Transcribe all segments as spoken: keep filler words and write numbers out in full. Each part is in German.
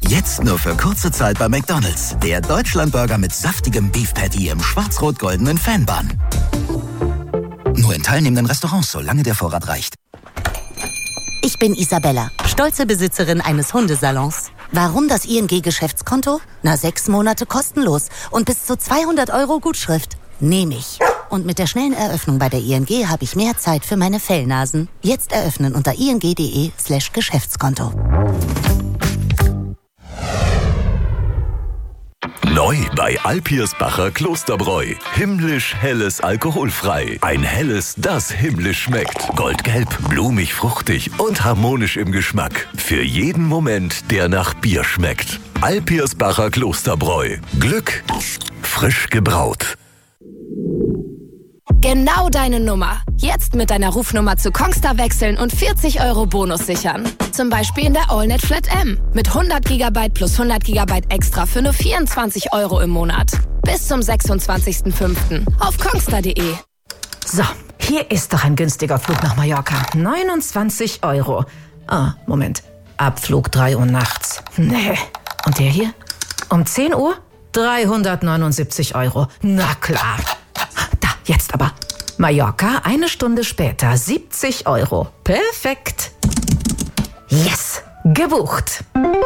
Jetzt nur für kurze Zeit bei McDonald's. Der Deutschlandburger mit saftigem Beef Patty im schwarz-rot-goldenen Fanbun. Nur in teilnehmenden Restaurants, solange der Vorrat reicht. Ich bin Isabella, stolze Besitzerin eines Hundesalons. Warum das I N G-Geschäftskonto? Na, sechs Monate kostenlos und bis zu zweihundert Euro Gutschrift. Nehme ich. Und mit der schnellen Eröffnung bei der I N G habe ich mehr Zeit für meine Fellnasen. Jetzt eröffnen unter ing.de slash Geschäftskonto. Neu bei Alpirsbacher Klosterbräu. Himmlisch helles alkoholfrei. Ein helles, das himmlisch schmeckt. Goldgelb, blumig, fruchtig und harmonisch im Geschmack. Für jeden Moment, der nach Bier schmeckt. Alpirsbacher Klosterbräu. Glück frisch gebraut. Genau deine Nummer. Jetzt mit deiner Rufnummer zu Kongstar wechseln und vierzig Euro Bonus sichern. Zum Beispiel in der AllNet Flat M. Mit hundert Gigabyte plus hundert Gigabyte extra für nur vierundzwanzig Euro im Monat. Bis zum sechsundzwanzigsten fünften auf kongstar punkt de. So, hier ist doch ein günstiger Flug nach Mallorca. neunundzwanzig Euro. Ah, Moment. Abflug drei Uhr nachts. Nee. Und der hier? Um zehn Uhr? dreihundertneunundsiebzig Euro. Na klar. Da, jetzt aber. Mallorca, eine Stunde später, siebzig Euro. Perfekt. Yes, gebucht.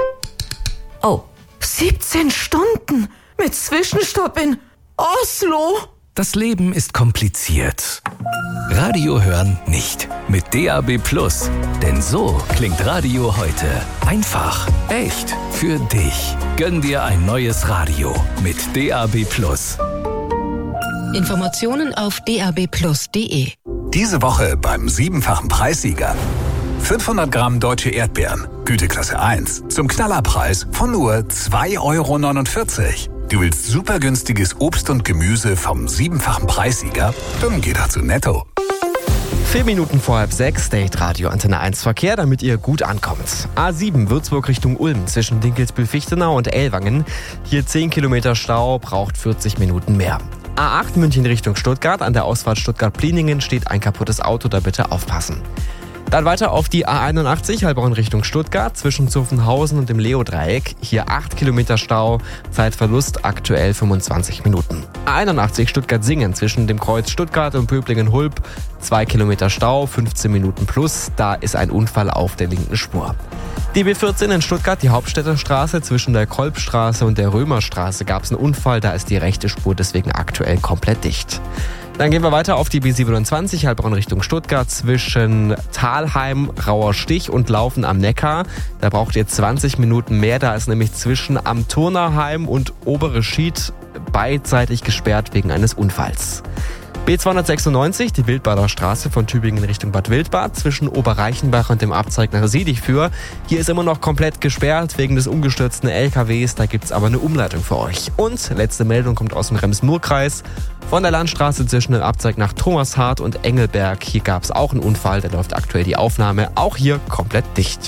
Oh, siebzehn Stunden mit Zwischenstopp in Oslo. Das Leben ist kompliziert. Radio hören nicht. Mit D A B Plus. Denn so klingt Radio heute. Einfach, echt, für dich. Gönn dir ein neues Radio mit D A B Plus. Informationen auf d a b plus punkt de. Diese Woche beim siebenfachen Preissieger. fünfhundert Gramm deutsche Erdbeeren, Güteklasse eins, zum Knallerpreis von nur zwei Euro neunundvierzig. Du willst super günstiges Obst und Gemüse vom siebenfachen Preissieger? Dann geh doch zu Netto. Vier Minuten vor halb sechs, Date Radio Antenne eins Verkehr, damit ihr gut ankommt. A sieben Würzburg Richtung Ulm zwischen Dinkelsbühl-Fichtenau und Ellwangen. Hier zehn Kilometer Stau, braucht vierzig Minuten mehr. A acht München Richtung Stuttgart, an der Ausfahrt Stuttgart-Pliningen steht ein kaputtes Auto, da bitte aufpassen. Dann weiter auf die A einundachtzig, Heilbronn Richtung Stuttgart, zwischen Zuffenhausen und dem Leo-Dreieck. Hier acht Kilometer Stau, Zeitverlust aktuell fünfundzwanzig Minuten. A einundachtzig Stuttgart-Singen, zwischen dem Kreuz Stuttgart und Pöblingen-Hulb, zwei Kilometer Stau, fünfzehn Minuten plus, da ist ein Unfall auf der linken Spur. Die B vierzehn in Stuttgart, die Hauptstädterstraße, zwischen der Kolbstraße und der Römerstraße gab es einen Unfall, da ist die rechte Spur deswegen aktuell komplett dicht. Dann gehen wir weiter auf die B siebenundzwanzig, Heilbronn Richtung Stuttgart, zwischen Thalheim, Rauerstich und Laufen am Neckar. Da braucht ihr zwanzig Minuten mehr, da ist nämlich zwischen Am Turnerheim und Obere Schied beidseitig gesperrt wegen eines Unfalls. B zweihundertsechsundneunzig, die Wildbader Straße von Tübingen Richtung Bad Wildbad, zwischen Oberreichenbach und dem Abzweig nach Siedichführ. Hier ist immer noch komplett gesperrt wegen des umgestürzten L K Ws, da gibt's aber eine Umleitung für euch. Und letzte Meldung kommt aus dem Rems-Murr-Kreis. Von der Landstraße zwischen dem Abzweig nach Thomashardt und Engelberg. Hier gab's auch einen Unfall, da läuft aktuell die Aufnahme. Auch hier komplett dicht.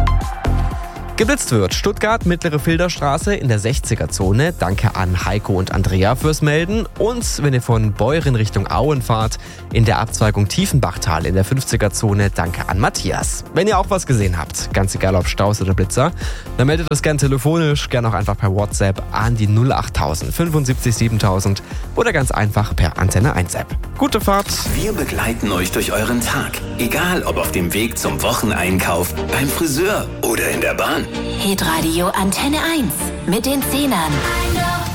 Geblitzt wird Stuttgart, Mittlere Filderstraße in der sechziger-Zone. Danke an Heiko und Andrea fürs Melden. Und wenn ihr von Beuren Richtung Auen fahrt, in der Abzweigung Tiefenbachtal in der fünfziger-Zone. Danke an Matthias. Wenn ihr auch was gesehen habt, ganz egal ob Staus oder Blitzer, dann meldet das gerne telefonisch, gerne auch einfach per WhatsApp an die null achttausend fünfundsiebzig siebentausend oder ganz einfach per Antenne eins App. Gute Fahrt! Wir begleiten euch durch euren Tag. Egal ob auf dem Weg zum Wocheneinkauf, beim Friseur oder in der Bahn. Hitradio Antenne eins mit den Zehnern.